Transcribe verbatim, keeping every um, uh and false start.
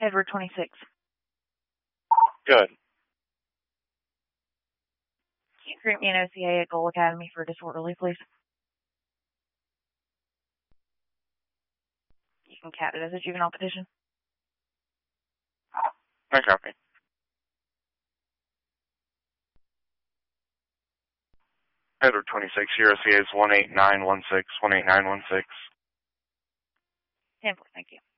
Edward twenty-six. Good. Can you grant me an O C A at Goal Academy for disorderly, please? You can cat it as a juvenile petition. I copy. Edward twenty-six, your O C A is one eight nine one six, one eight nine one six. ten four, thank you.